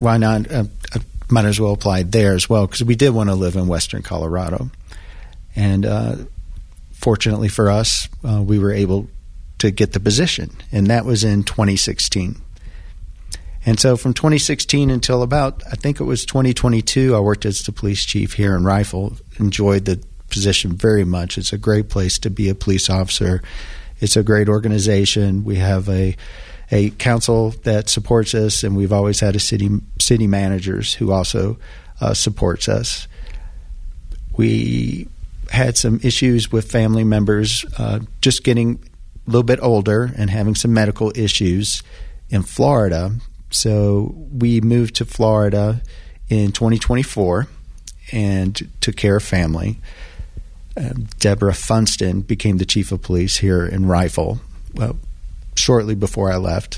why not? I might as well apply there as well, because we did want to live in Western Colorado. And fortunately for us, we were able to get the position, and that was in 2016. And so from 2016 until about, I think it was 2022, I worked as the police chief here in Rifle. Enjoyed the position very much. It's a great place to be a police officer. It's a great organization. We have a council that supports us, and we've always had a city managers who also supports us. We had some issues with family members just getting a little bit older and having some medical issues in Florida. So we moved to Florida in 2024 and took care of family. Deborah Funston became the chief of police here in Rifle shortly before I left.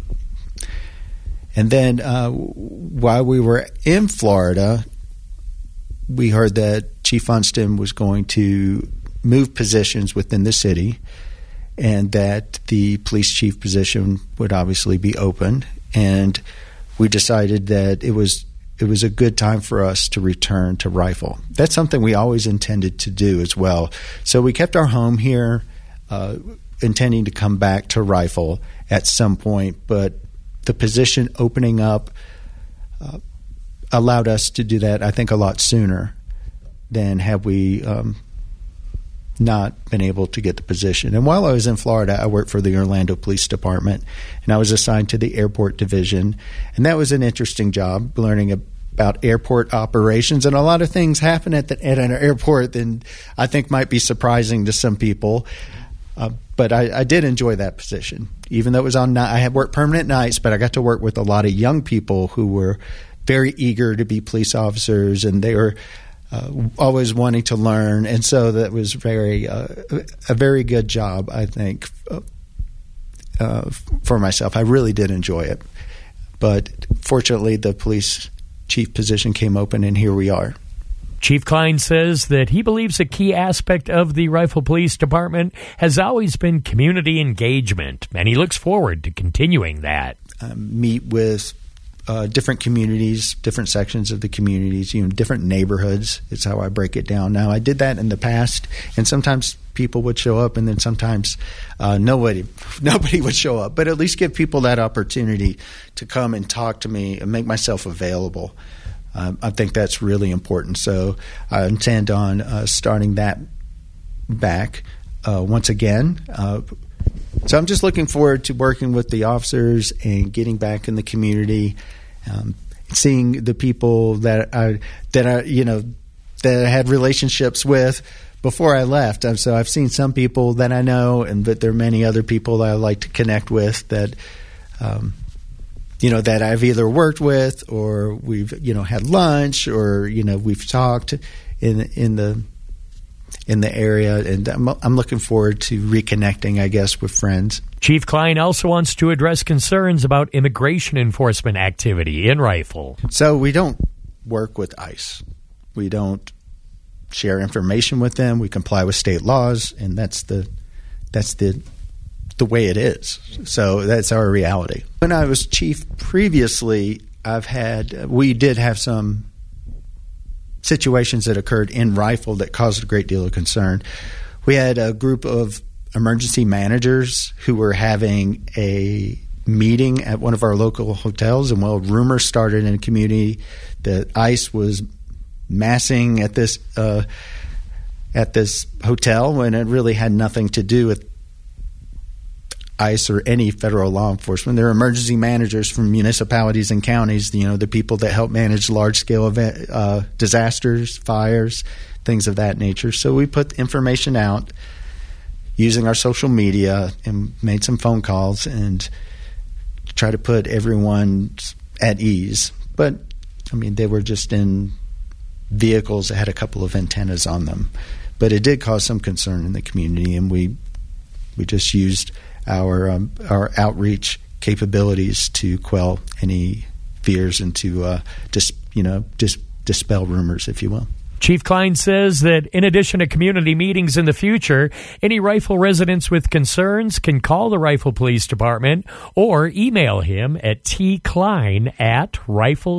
And then while we were in Florida, we heard that Chief Funston was going to move positions within the city, and that the police chief position would obviously be open. And we decided that it was a good time for us to return to Rifle. That's something we always intended to do as well. So we kept our home here, intending to come back to Rifle at some point, but the position opening up allowed us to do that, I think, a lot sooner than had we not been able to get the position. And while I was in Florida, I worked for the Orlando Police Department, and I was assigned to the airport division. And that was an interesting job, learning about airport operations. And a lot of things happen at an airport that I think might be surprising to some people. But I did enjoy that position, even though it was on night. I had worked permanent nights, but I got to work with a lot of young people who were very eager to be police officers, and they were always wanting to learn. And so that was a very good job, I think, for myself. I really did enjoy it. But fortunately, the police chief position came open, and here we are. Chief Klein says that he believes a key aspect of the Rifle Police Department has always been community engagement, and he looks forward to continuing that. Meet with different communities, different sections of the communities, different neighborhoods. It's how I break it down now. I did that in the past, and sometimes people would show up, and then sometimes nobody would show up. But at least give people that opportunity to come and talk to me and make myself available. I think that's really important. So I intend on starting that back once again. So I'm just looking forward to working with the officers and getting back in the community, seeing the people that I had relationships with before I left. So I've seen some people that I know, but there are many other people that I like to connect with that that I've either worked with, or we've had lunch, or we've talked in the area, and I'm looking forward to reconnecting, I guess, with friends. Chief Klein also wants to address concerns about immigration enforcement activity in Rifle. So we don't work with ICE. We don't share information with them. We comply with state laws, and that's the way it is. So that's our reality. When I was chief previously, we did have some situations that occurred in Rifle that caused a great deal of concern. We had a group of emergency managers who were having a meeting at one of our local hotels, and rumors started in the community that ICE was massing at this hotel, when it really had nothing to do with ICE or any federal law enforcement. There are emergency managers from municipalities and counties, the people that help manage large-scale disasters, fires, things of that nature. So we put information out using our social media and made some phone calls and try to put everyone at ease. But, they were just in vehicles that had a couple of antennas on them. But it did cause some concern in the community, and we just used our outreach capabilities to quell any fears and to dispel rumors, if you will. Chief Klein says that in addition to community meetings in the future, any rifle residents with concerns can call the Rifle Police Department or email him at tklein@rifles.com.